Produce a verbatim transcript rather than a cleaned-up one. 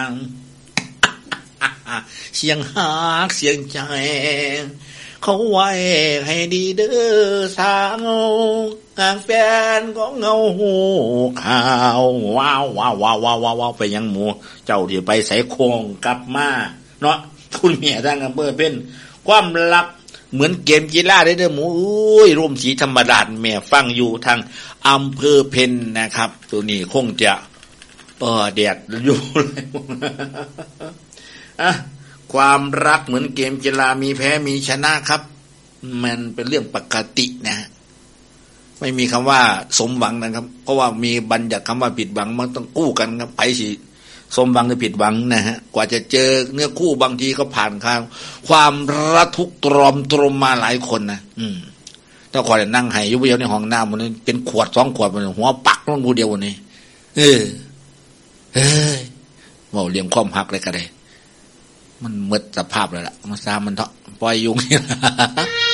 เสียงฮักเสียงใจเขาไว้ให้ดีเด้อสาวแฟนของเงาหูข่าวว้าวว้าวว้าวว้าวว้าวไปยังหมูเจ้าที่ไปใส่โคงกลับมาเนาะคุณเมียทางอำเภอเป็นความลับเหมือนเกมกีฬาได้เด้อหมูอุ้ยร่มสีธรรมดาแม่ฟังอยู่ทางอำเภอเพ็ญนะครับตัวนี้คงจะเออแดดอยู่เลยอะความรักเหมือนเกมกีฬามีแพ้มีชนะครับมันเป็นเรื่องปกตินะไม่มีคำว่าสมหวังนะครับเพราะว่ามีบัญญัติคำว่าผิดหวังมันต้องกู้กันครับไปสิสมหวังหรือผิดหวังนะฮะกว่าจะเจอเนื้อคู่บางทีก็ผ่านข้างความระทุกข์ตรอมตรมมาหลายคนนะอืมถ้าก่อนจะนั่งไห้ยุบเยียวในห้องน้ำมันเป็นขวดสองขวดมันหัวปักลงกูเดียววันนี้เออเฮ้ยว่าเลี้ยงความหักเลยก็ได้มันหมดสภาพเลยล่ะมาซามันเถาะปล่อยยุง